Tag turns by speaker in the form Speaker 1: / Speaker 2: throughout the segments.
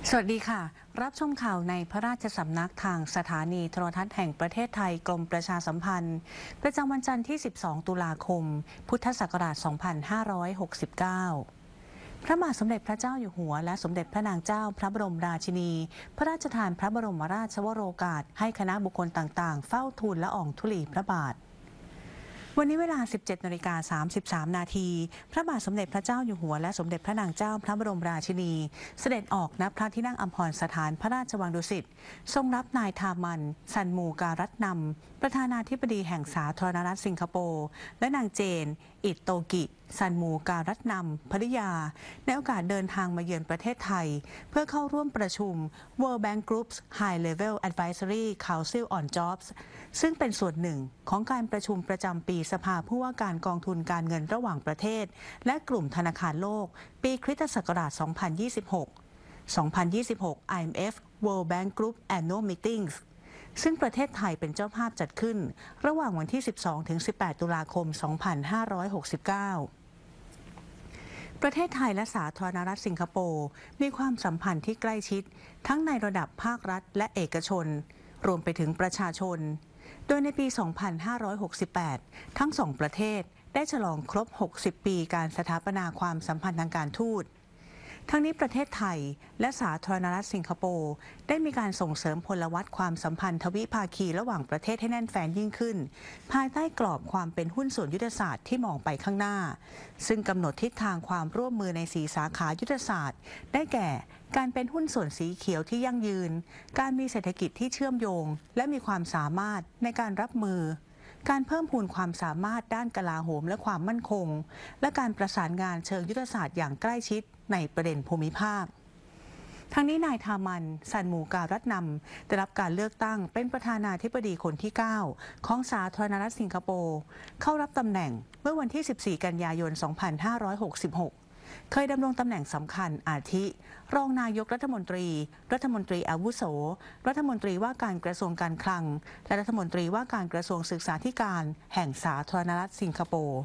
Speaker 1: สวัสดีค่ะรับชมข่าวในพระราชสำนักทางสถานีโทรทัศน์แห่งประเทศไทยกรมประชาสัมพันธ์ประจำวันจันทร์ที่ 12 ตุลาคม พุทธศักราช 2569 พระบาทสมเด็จพระเจ้าอยู่หัวและสมเด็จพระนางเจ้าพระบรมราชินี พระราชทานพระบรมราชวโรกาสให้คณะบุคคลต่างๆเฝ้าทูลละอองธุลีพระบาทวันนี้เวลา 17:33 นาทีพระบาทสมเด็จพระเจ้าอยู่หัวและสมเด็จพระนางเจ้าพระบรมราชินีเสด็จออกณพระที่นั่งอัมพรสถานพระราชวังดุสิตทรงรับนายทามันซันมูการัตนำประธานาธิบดีแห่งสาธารณรัฐสิงคโปร์และนางเจนอิโตกิซันมูการัตนำภริยาในโอกาสเดินทางมาเยือนประเทศไทยเพื่อเข้าร่วมประชุม World Bank Group's High Level Advisory Council on Jobs ซึ่งเป็นส่วนหนึ่งของการประชุมประจำปีสภาผู้ว่าการกองทุนการเงินระหว่างประเทศและกลุ่มธนาคารโลกปีคริสตศักราช 2026 IMF World Bank Group Annual Meetings ซึ่งประเทศไทยเป็นเจ้าภาพจัดขึ้นระหว่างวันที่ 12-18 ตุลาคม 2569 ประเทศไทยและสาธารณรัฐสิงคโปร์มีความสัมพันธ์ที่ใกล้ชิดทั้งในระดับภาครัฐและเอกชนรวมไปถึงประชาชนโดยในปี 2568 ทั้งสองประเทศได้ฉลองครบ 60 ปีการสถาปนาความสัมพันธ์ทางการทูตทั้งนี้ประเทศไทยและสาธารณรัฐสิงคโปร์ได้มีการส่งเสริมพลวัตความสัมพันธ์ทวิภาคีระหว่างประเทศให้แน่นแฟ้นยิ่งขึ้นภายใต้กรอบความเป็นหุ้นส่วนยุทธศาสตร์ที่มองไปข้างหน้าซึ่งกำหนดทิศทางความร่วมมือใน4สาขายุทธศาสตร์ได้แก่การเป็นหุ้นส่วนสีเขียวที่ยั่งยืนการมีเศรษฐกิจที่เชื่อมโยงและมีความสามารถในการรับมือการเพิ่มพูนความสามารถด้านกลาโหมและความมั่นคงและการประสานงานเชิงยุทธศาสตร์อย่างใกล้ชิดในประเด็นภูมิภาคทั้งนี้นายทามันซันมูการัตนำได้รับการเลือกตั้งเป็นประธานาธิบดีคนที่ 9 ของสาธารณรัฐสิงคโปร์เข้ารับตำแหน่งเมื่อวันที่ 14 กันยายน 2566 เคยดำรงตำแหน่งสำคัญอาทิ รองนายกรัฐมนตรีรัฐมนตรีอาวุโสรัฐมนตรีว่าการกระทรวงการคลังและรัฐมนตรีว่าการกระทรวงศึกษาธิการแห่งสาธารณรัฐสิงคโปร์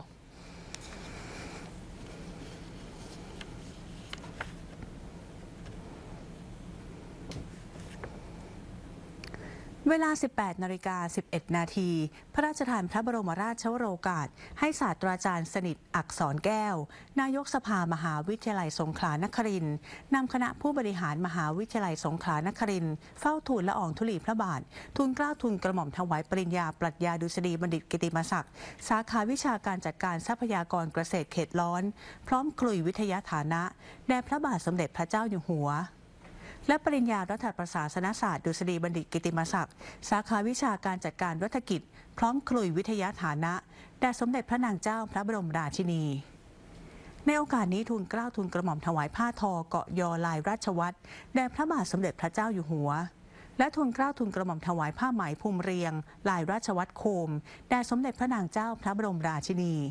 Speaker 1: เวลา 18:11 นาทีพระราชทานพระบรมราชวโรกาสให้ศาสตราจารย์สนิทอักษรแก้วนายกสภามหาวิทยาลัยสงขลานครินทร์นำคณะผู้บริหารมหาวิทยาลัยสงขลานครินทร์เฝ้าทูลละอองธุลีพระบาททูลเกล้าทูลกระหม่อมถวายปริญญาปรัชญาดุษฎีบัณฑิตกิติมศักดิ์สาขาวิชาการจัดการทรัพยากรเกษตรเขตร้อนพร้อมคลุยวิทยาฐานะแด่พระบาทสมเด็จพระเจ้าอยู่หัวและปริญญารัฐประศาสนศาสตร์ดุษฎีบัณฑิตกิติมศักดิ์สาขาวิชาการจัดการรัฐกิจพร้อมคลุยวิทยาฐานะแด่สมเด็จพระนางเจ้าพระบรมราชินีในโอกาสนี้ทูลเกล้าทูลกระหม่อมถวายผ้าทอเกาะยอลายราชวัตรแด่พระบาทสมเด็จพระเจ้าอยู่หัวและทูลเกล้าทูลกระหม่อมถวายผ้าไหมภูมิเรียงลายราชวัตรโคมแด่สมเด็จพระนางเจ้าพระบรมราชินี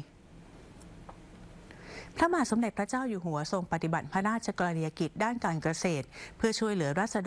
Speaker 1: พระบาทสมเด็จพระเจ้าอยู่หัวทรงปฏิบัติพระราชกรณียกิจด้านการเกษตรเพื่อช่วยเหลือราษฎร